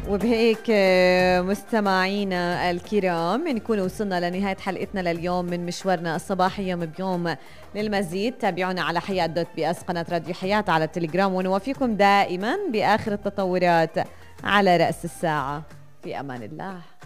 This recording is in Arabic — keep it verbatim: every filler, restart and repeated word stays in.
وبهيك مستمعينا الكرام نكون وصلنا لنهاية حلقتنا لليوم من مشوارنا الصباحي يوم بيوم. للمزيد تابعونا على حياة دوت بي اس قناة راديو حياة على التليجرام، ونوافيكم دائما بآخر التطورات على رأس الساعة. في أمان الله.